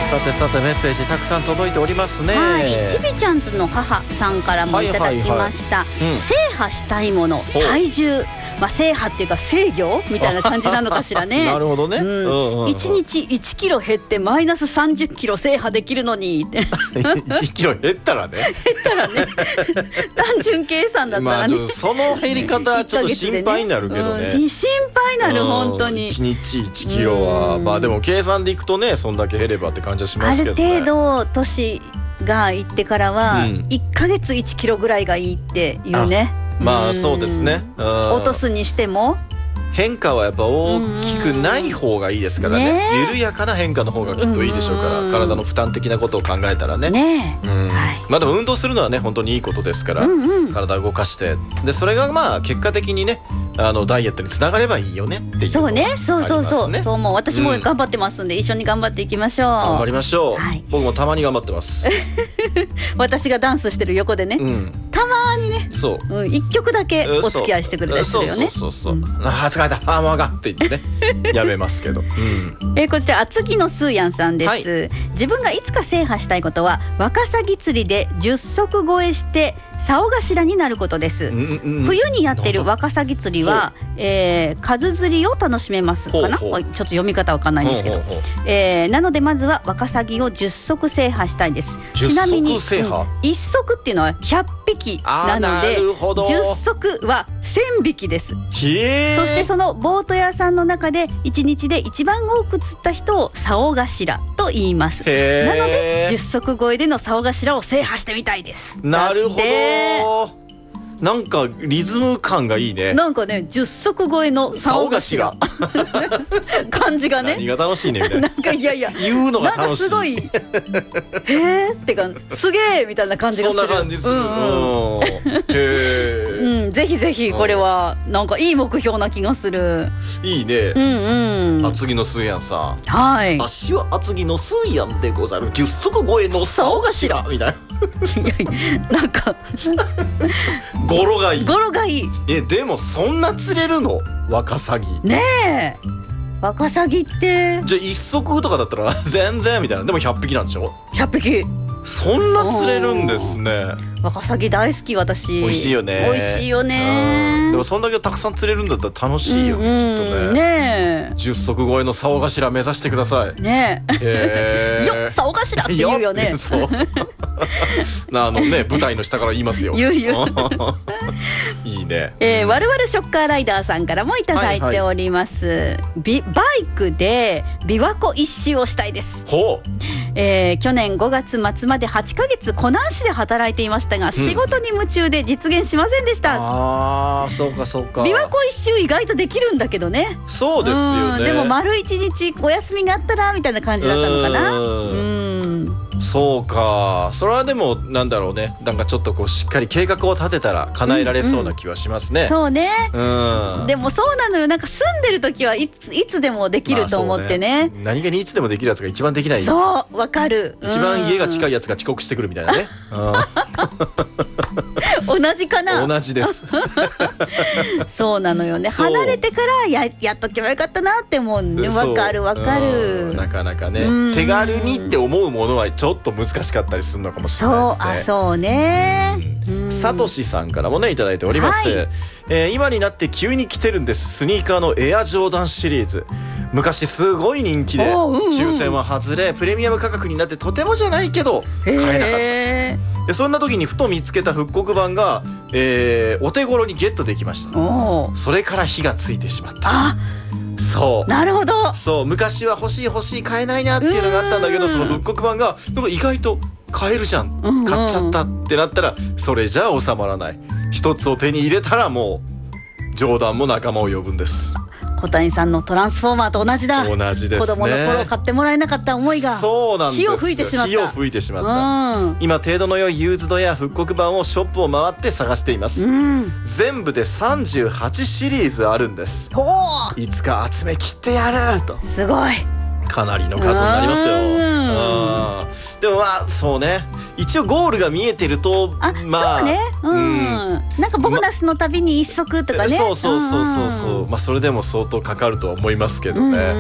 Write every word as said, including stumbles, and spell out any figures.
さてさてメッセージたくさん届いておりますね。 はい、ちびちゃんズの母さんからもいただきました。 はいはいはい、うん、 制覇したいもの、体重、まあ、制覇っていうか制御みたいな感じなのかしらね。 なるほどね。 いちにちいちキロ減ってマイナスさんじゅっキロ制覇できるのにいちキロ減ったらね減ったらね単純計算だったらね、 まあ、その減り方ちょっと心配になるけどね、 うん、心配になる本当に。 いちにちいちキロはまあでも計算でいくとねそんだけ減ればって感じはしますけどね。 ある程度年がいってからは、うん、いっかげついちキロぐらいがいいっていうね。 まあそうですね、 落とすにしても変化はやっぱ大きくない方がいいですからね、ね、緩やかな変化の方がきっといいでしょうから、体の負担的なことを考えたらね、ね、うん、はい、まあでも運動するのはね本当にいいことですから、うんうん、体を動かしてでそれがまあ結果的にねあのダイエットにつながればいいよねっていうのもありますね。そうね、そうそうそう、そう思う。私も頑張ってますんで、うん、一緒に頑張っていきましょう。頑張りましょう、はい、僕もたまに頑張ってます私がダンスしてる横でね、うん、たまにね、そう、うん、いっきょくだけお付き合いしてくれたりするよね。そうそうそうそう、うん、あー疲れた、あーもうあかんって言ってねやめますけど、うん、えー、こちら厚木のスーヤンさんです、はい、自分がいつか制覇したいことはワカサギ釣りでじゅっそく超えして竿頭になることです、うんうん、冬にやってるワカサギ釣りは、えー、数釣りを楽しめますかな。ちょっと読み方わかんないんですけど、ほうほうほう、えー、なのでまずはワカサギをじゅっそく制覇したいです。ちなみに、うん、いっそくっていうのはひゃっぴきなのでじゅっそくはせんびきです。へー。そしてそのボート屋さんの中でいちにちで一番多く釣った人を竿頭と言います。へー。なのでじゅっそく超えでの竿頭を制覇してみたいです。 なるほど。なんかリズム感がいいね。 なんかねじゅっそく超えの竿頭感じがね、 何が楽しいねみたいな。 なんかいやいや言うのが楽しい。 なんかすごいへーってかすげーみたいな感じがする。 そんな感じする、うんうん、へー、 うん、ぜひぜひこれはなんかいい目標な気がする。いいね、うんうん、 厚木のスーヤンさん、 はい、 足は厚木のスーヤンでござるじゅっそく超えの竿頭みたいな。 いやいやなんか語呂がいい。 語呂がいい。 えでもそんな釣れるのワカサギねえ。ワカサギってじゃあ一足とかだったら全然みたいな。でもひゃっぴきなんでしょ。 ひゃっぴき。 そんな釣れるんですね。 ワカサギ大好き私。 美味しいよね。 美味しいよね。 でもそんだけたくさん釣れるんだったら楽しいよね、うんうん、きっとね。ねえ。じゅっそく超えの竿頭目指してください。ねえ。よっ竿頭って言うよね。そう。あのね舞台の下から言いますよ。言う言う。いいね。えー、わるわるショッカーライダーさんからもいただいております。はいはい、ビバイクで琵琶湖一周をしたいです。ほう。えー、去年ごがつまつまではちかげつ湖南市で働いていましたが、うん、仕事に夢中で実現しませんでした。 ああそうかそうか。 琵琶湖一周意外とできるんだけどね。 そうですよね。 でも丸一日お休みがあったらみたいな感じだったのかな。うん。 そうか。それはでもなんだろうね、なんかちょっとこうしっかり計画を立てたら叶えられそうな気はしますね、うんうん、 そうね、うん、でもそうなのよ。なんか住んでる時はいつ、いつでもできると思ってね、まあ、 ね何気にいつでもできるやつが一番できない。 そうわかる。 一番家が近いやつが遅刻してくるみたいなね、 うん、同じかな。 同じですそうなのよね。離れてからや、やっとけばよかったなって思うね。わかるわかる。 なかなかね手軽にって思うものはちょっと難しかったりするのかもしれないですね。 そう、あ、そうね。 さとしさんからもねいただいております、はい、えー、今になって急に来てるんです。スニーカーのエアジョーダンシリーズ。昔すごい人気で、うんうん、抽選は外れプレミアム価格になってとてもじゃないけど買えなかった。でそんな時にふと見つけた復刻版が、えー、お手頃にゲットできました。それから火がついてしまった。あ、そうなるほど。 そう昔は欲しい欲しい買えないなっていうのがあったんだけど、その復刻版がなんか意外と買えるじゃん、うんうん、買っちゃったってなったらそれじゃ収まらない。一つを手に入れたらもうジョーダンも仲間を呼ぶんです。 小谷さんのトランスフォーマーと同じだ。 同じですね。 子供の頃買ってもらえなかった思いがそうなんです。 火を吹いてしまった。 火を吹いてしまった、うん、今程度の良いユーズドや復刻版をショップを回って探しています、うん、全部でさんじゅうはちシリーズあるんです。いつか集め切ってやると。すごいかなりの数になりますよ。でもまあそうね、一応ゴールが見えてるとあ、まあそうね、うん、うん、なんかボーナスのたびに一足とかね、 ま、そうそうそうそうそう、うん、まあそれでも相当かかるとは思いますけどね、うん。